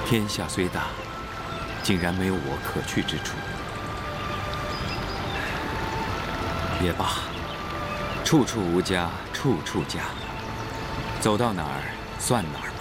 天下虽大，竟然没有我可去之处。也罢，处处无家，处处家。走到哪儿算哪儿。